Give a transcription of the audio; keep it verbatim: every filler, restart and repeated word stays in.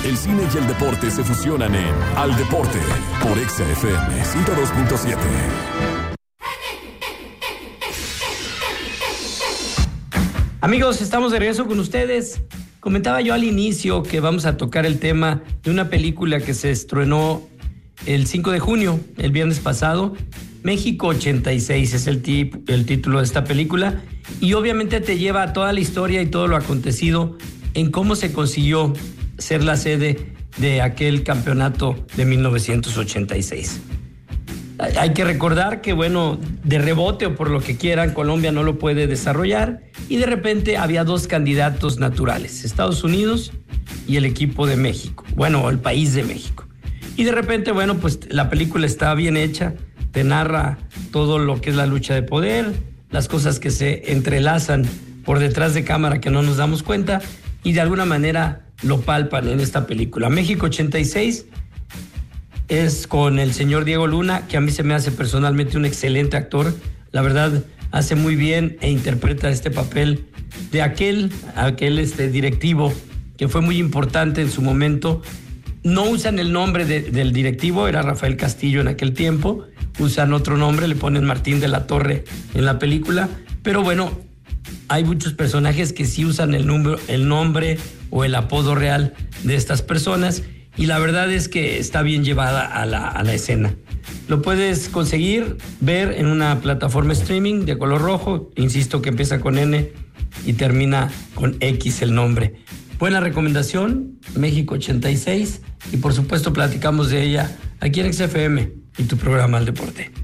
El cine y el deporte se fusionan en Al Deporte por Exa F M ciento dos punto siete. Amigos, estamos de regreso con ustedes. Comentaba yo al inicio que vamos a tocar el tema de una película que se estrenó el cinco de junio, el viernes pasado. México ochenta y seis es el, tip, el título de esta película, y obviamente te lleva a toda la historia y todo lo acontecido en cómo se consiguió ser la sede de aquel campeonato de mil novecientos ochenta y seis. Hay que recordar que, bueno, de rebote o por lo que quieran, Colombia no lo puede desarrollar, y de repente había dos candidatos naturales, Estados Unidos y el equipo de México, bueno, el país de México. Y de repente, bueno, pues la película está bien hecha, te narra todo lo que es la lucha de poder, las cosas que se entrelazan por detrás de cámara que no nos damos cuenta, y de alguna manera lo palpan en esta película. México ochenta y seis es con el señor Diego Luna, que a mí se me hace personalmente un excelente actor. La verdad, hace muy bien e interpreta este papel de aquel, aquel este, directivo que fue muy importante en su momento. No usan el nombre de, del directivo, era Rafael Castillo en aquel tiempo, usan otro nombre, le ponen Martín de la Torre en la película, pero bueno, hay muchos personajes que sí usan el, número, el nombre o el apodo real de estas personas, y la verdad es que está bien llevada a la, a la escena. Lo puedes conseguir, ver en una plataforma streaming de color rojo, insisto que empieza con N y termina con X el nombre. Buena recomendación, México ochenta y seis, y por supuesto platicamos de ella aquí en X F M y tu programa Al Deporte.